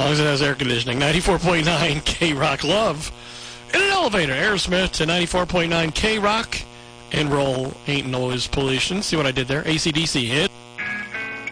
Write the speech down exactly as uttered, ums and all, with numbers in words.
long as it has air conditioning. ninety-four point nine K-Rock. Love in an elevator. Aerosmith to ninety-four point nine K-Rock. And roll ain't noise pollution. See what I did there? A C D C hit.